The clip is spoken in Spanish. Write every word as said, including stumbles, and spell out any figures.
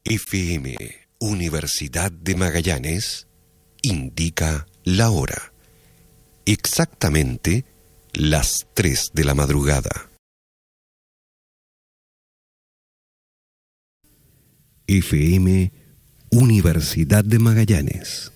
F M Universidad de Magallanes indica la hora. Exactamente las tres de la madrugada. F M Universidad de Magallanes.